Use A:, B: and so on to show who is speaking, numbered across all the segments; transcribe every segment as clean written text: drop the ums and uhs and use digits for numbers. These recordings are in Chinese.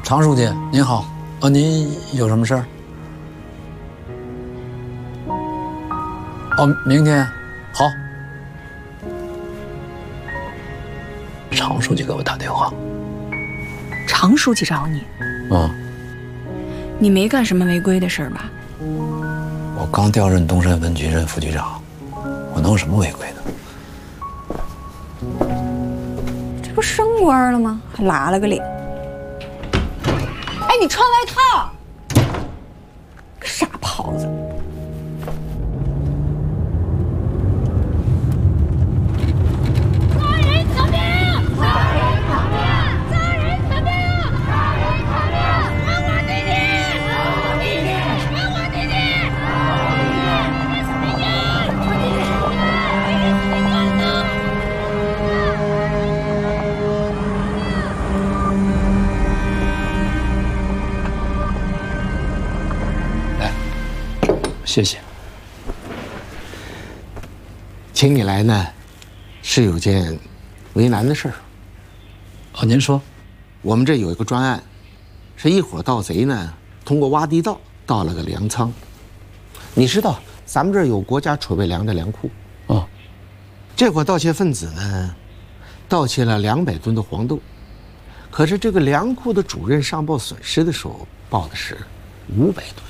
A: 常书记您好，您有什么事儿？明天，好。常书记给我打电话。
B: 常书记找你？你没干什么违规的事儿吧？
A: 我刚调任东山分局任副局长，我能有什么违规的？
B: 这不升官了吗？还拉了个脸。哎，你穿外套，个傻狍子！
C: 杀人偿命！杀人偿命！杀人偿命！杀人偿命！还我弟弟！还我弟弟！还我弟弟！
A: 谢谢。
D: 请你来呢，是有件为难的事儿。
A: 您说。
D: 我们这有一个专案，是一伙盗贼呢，通过挖地道盗了个粮仓。你知道，咱们这儿有国家储备粮的粮库。这伙盗窃分子呢，盗窃了200吨的黄豆，可是这个粮库的主任上报损失的时候，报的是500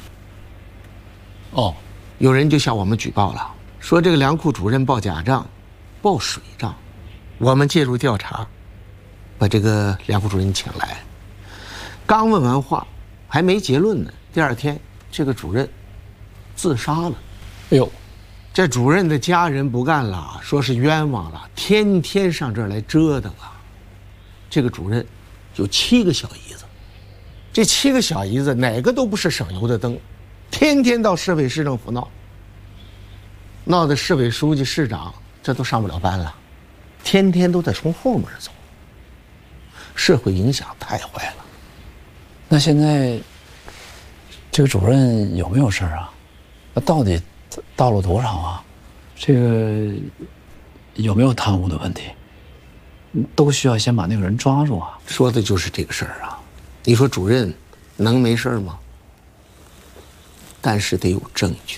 D: 吨。有人就向我们举报了，说这个粮库主任报假账，报水账。我们介入调查，把这个粮库主任请来，刚问完话，还没结论呢。第2天，这个主任自杀了。
A: 哎呦，
D: 这主任的家人不干了，说是冤枉了，天天上这儿来折腾啊。这个主任有7个小姨子，这7个小姨子哪个都不是省油的灯，天天到市委市政府闹得市委书记市长这都上不了班了，天天都在从后门走，社会影响太坏了。
A: 那现在这个主任有没有事儿啊？到底盗了多少啊？这个有没有贪污的问题？都需要先把那个人抓住啊。
D: 说的就是这个事儿啊。你说主任能没事吗？但是得有证据。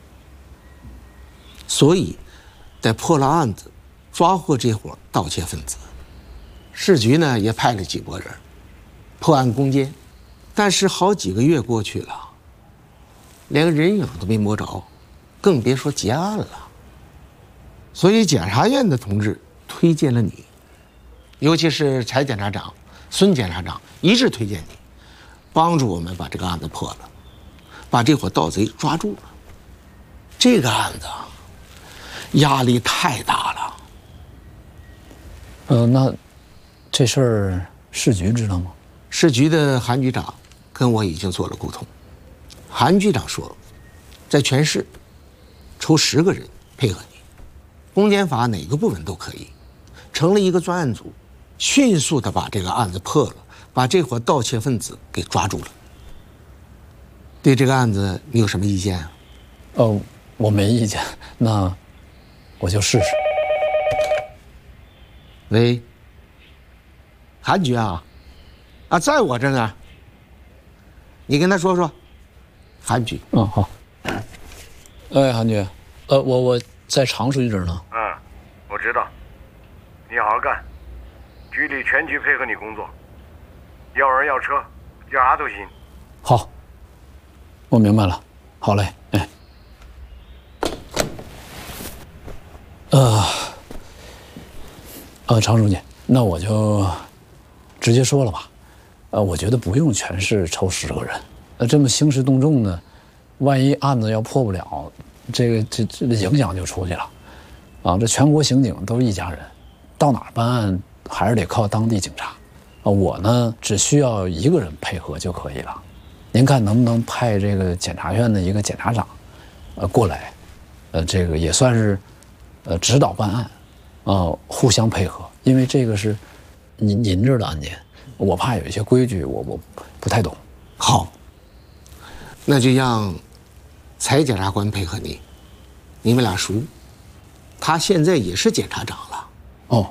D: 所以在破了案子，抓获这伙盗窃分子，市局呢也派了几拨人破案攻坚，但是好几个月过去了，连个人影都没摸着，更别说结案了。所以检察院的同志推荐了你，尤其是柴检察长、孙检察长一致推荐你，帮助我们把这个案子破了，把这伙盗贼抓住了。这个案子压力太大了。
A: 那这事儿市局知道吗？
D: 市局的韩局长跟我已经做了沟通。韩局长说，在全市抽10个人配合你，公检法哪个部门都可以，成了一个专案组，迅速的把这个案子破了，把这伙盗窃分子给抓住了。对这个案子你有什么意见啊？
A: 我没意见，那我就试试。
D: 喂，韩局啊，在我这呢，你跟他说说。韩局。
A: 好。韩局，我在常书记这儿呢。
E: 我知道，你好好干，局里全局配合你工作，要人要车，要啥都行。
A: 好，我明白了。好嘞，常书记，那我就直接说了吧。我觉得不用全市抽10个人。这么兴师动众呢，万一案子要破不了，这影响就出去了。这全国刑警都是一家人，到哪儿办案还是得靠当地警察。我呢只需要1个人配合就可以了。您看能不能派这个检察院的一个检察长，过来，这个也算是，指导办案，互相配合，因为这个是您这儿的案件，我怕有一些规矩我不太懂。
D: 好，那就让柴检察官配合你，你们俩熟，他现在也是检察长了。